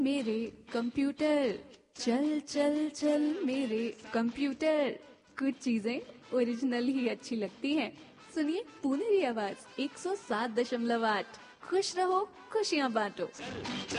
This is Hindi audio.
मेरे कंप्यूटर, चल चल चल मेरे कंप्यूटर। कुछ चीजें ओरिजिनल ही अच्छी लगती हैं। सुनिए पुनेरी आवाज 107.8। खुश रहो, खुशियां बांटो।